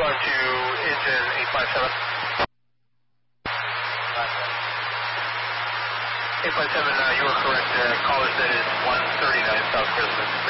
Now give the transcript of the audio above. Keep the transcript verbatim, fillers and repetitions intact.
five two, engine eight five seven. eight five seven, uh, you are correct. Uh, caller said it's one thirty-nine South Christmas.